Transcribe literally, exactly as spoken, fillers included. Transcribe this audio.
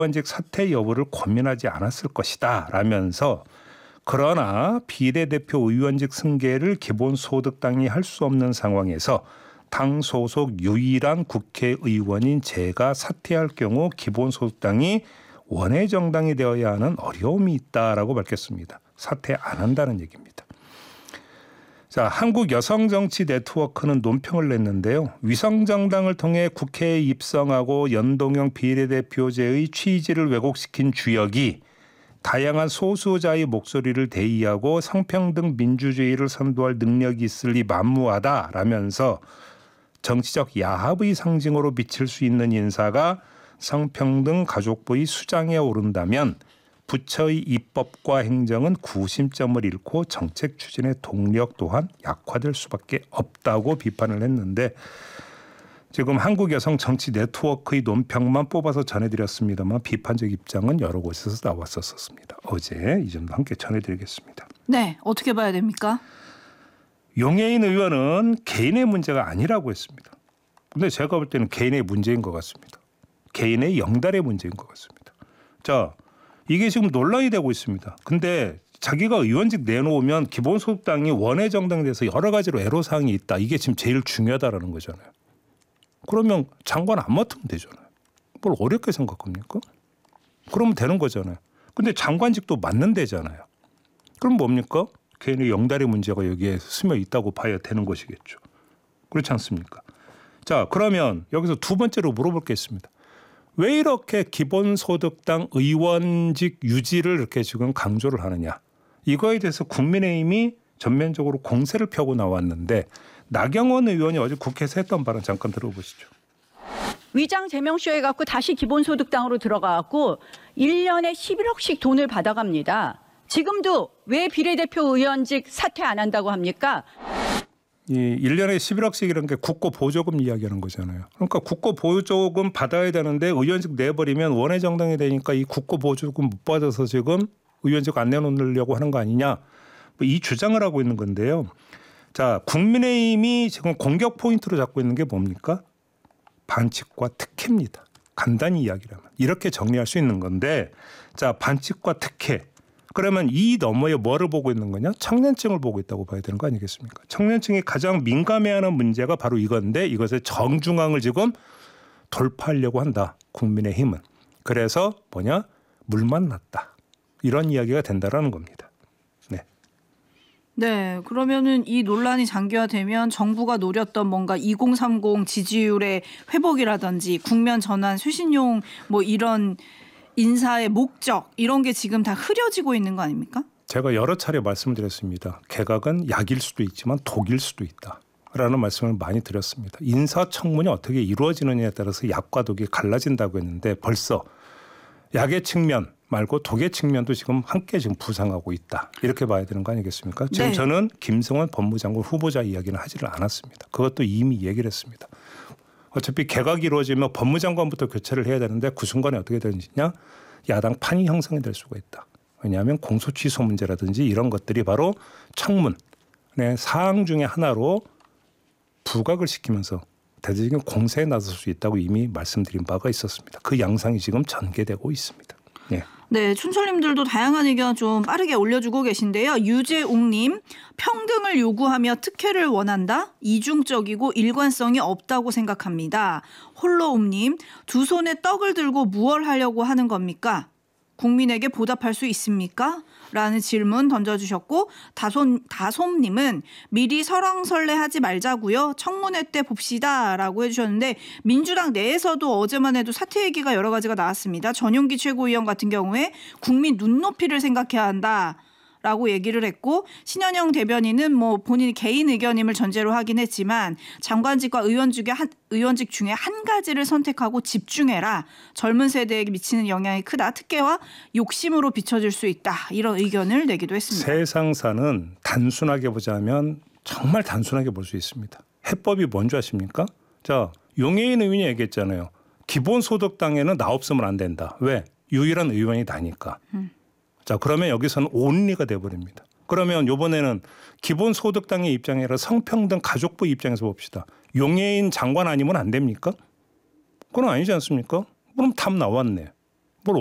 의원직 사퇴 여부를 고민하지 않았을 것이다 라면서 그러나 비례대표 의원직 승계를 기본소득당이 할 수 없는 상황에서 당 소속 유일한 국회의원인 제가 사퇴할 경우 기본소득당이 원외 정당이 되어야 하는 어려움이 있다라고 밝혔습니다. 사퇴 안 한다는 얘기입니다. 자, 한국여성정치네트워크는 논평을 냈는데요. 위성정당을 통해 국회에 입성하고 연동형 비례대표제의 취지를 왜곡시킨 주역이 다양한 소수자의 목소리를 대의하고 성평등 민주주의를 선도할 능력이 있으리 만무하다라면서 정치적 야합의 상징으로 비칠 수 있는 인사가 성평등 가족부의 수장에 오른다면 부처의 입법과 행정은 구심점을 잃고 정책 추진의 동력 또한 약화될 수밖에 없다고 비판을 했는데 지금 한국여성정치네트워크의 논평만 뽑아서 전해드렸습니다만 비판적 입장은 여러 곳에서 나왔었습니다. 어제 이 점도 함께 전해드리겠습니다. 네, 어떻게 봐야 됩니까? 용해인 의원은 개인의 문제가 아니라고 했습니다. 근데 제가 볼 때는 개인의 문제인 것 같습니다. 개인의 영달의 문제인 것 같습니다. 자, 이게 지금 논란이 되고 있습니다. 근데 자기가 의원직 내놓으면 기본소득당이 원외 정당에 대해서 여러 가지로 애로사항이 있다. 이게 지금 제일 중요하다라는 거잖아요. 그러면 장관 안 맡으면 되잖아요. 뭘 어렵게 생각합니까? 그러면 되는 거잖아요. 근데 장관직도 맡는 데잖아요. 그럼 뭡니까? 개인의 영달의 문제가 여기에 스며 있다고 봐야 되는 것이겠죠. 그렇지 않습니까? 자, 그러면 여기서 두 번째로 물어볼 게 있습니다. 왜 이렇게 기본소득당 의원직 유지를 이렇게 지금 강조를 하느냐. 이거에 대해서 국민의힘이 전면적으로 공세를 펴고 나왔는데 나경원 의원이 어제 국회에서 했던 발언 잠깐 들어보시죠. 위장 제명쇼 해갖고 다시 기본소득당으로 들어가갖고 일 년에 십일억씩 돈을 받아갑니다. 지금도 왜 비례대표 의원직 사퇴 안 한다고 합니까? 이 일 년에 십일억씩 이런 게 국고 보조금 이야기하는 거잖아요. 그러니까 국고 보조금 받아야 되는데 의원직 내버리면 원외 정당이 되니까 이 국고 보조금 못 받아서 지금 의원직 안 내놓으려고 하는 거 아니냐. 이 주장을 하고 있는 건데요. 자, 국민의힘이 지금 공격 포인트로 잡고 있는 게 뭡니까? 반칙과 특혜입니다. 간단히 이야기를 하면. 이렇게 정리할 수 있는 건데 자, 반칙과 특혜. 그러면 이 너머에 뭐를 보고 있는 거냐? 청년층을 보고 있다고 봐야 되는 거 아니겠습니까? 청년층이 가장 민감해하는 문제가 바로 이건데 이것의 정중앙을 지금 돌파하려고 한다. 국민의힘은. 그래서 뭐냐? 물만 났다. 이런 이야기가 된다라는 겁니다. 네. 네, 그러면은 이 논란이 장기화되면 정부가 노렸던 뭔가 이공삼공 지지율의 회복이라든지 국면 전환 쇄신용 뭐 이런 인사의 목적 이런 게 지금 다 흐려지고 있는 거 아닙니까? 제가 여러 차례 말씀드렸습니다. 개각은 약일 수도 있지만 독일 수도 있다라는 말씀을 많이 드렸습니다. 인사청문이 어떻게 이루어지느냐에 따라서 약과 독이 갈라진다고 했는데 벌써 약의 측면 말고 독의 측면도 지금 함께 지금 부상하고 있다. 이렇게 봐야 되는 거 아니겠습니까? 지금 네. 저는 김성원 법무장관 후보자 이야기는 하지를 않았습니다. 그것도 이미 얘기를 했습니다. 어차피 개각이 이루어지면 법무장관부터 교체를 해야 되는데 그 순간에 어떻게 되느냐? 야당 판이 형성이 될 수가 있다. 왜냐하면 공소취소 문제라든지 이런 것들이 바로 청문의 사항 중에 하나로 부각을 시키면서 대대적인 공세에 나설 수 있다고 이미 말씀드린 바가 있었습니다. 그 양상이 지금 전개되고 있습니다. 네. 네, 춘철님들도 다양한 의견 좀 빠르게 올려주고 계신데요. 유재옥님, 평등을 요구하며 특혜를 원한다? 이중적이고 일관성이 없다고 생각합니다. 홀로움님, 두 손에 떡을 들고 무얼 하려고 하는 겁니까? 국민에게 보답할 수 있습니까? 라는 질문 던져주셨고 다솜, 다솜님은 미리 설왕설래하지 말자고요. 청문회 때 봅시다 라고 해주셨는데 민주당 내에서도 어제만 해도 사퇴 얘기가 여러 가지가 나왔습니다. 전용기 최고위원 같은 경우에 국민 눈높이를 생각해야 한다. 라고 얘기를 했고 신현영 대변인은 뭐 본인이 개인 의견임을 전제로 하긴 했지만 장관직과 의원직의 한, 의원직 중에 한 가지를 선택하고 집중해라. 젊은 세대에게 미치는 영향이 크다. 특혜와 욕심으로 비춰질 수 있다. 이런 의견을 내기도 했습니다. 세상사는 단순하게 보자면 정말 단순하게 볼 수 있습니다. 해법이 뭔지 아십니까? 자, 용해인 의원이 얘기했잖아요. 기본소득당에는 나 없으면 안 된다. 왜? 유일한 의원이 나니까. 음. 자, 그러면 여기서는 온리가 돼버립니다. 그러면 이번에는 기본소득당의 입장이 아니라 성평등 가족부 입장에서 봅시다. 용해인 장관 아니면 안 됩니까? 그건 아니지 않습니까? 그럼 답 나왔네.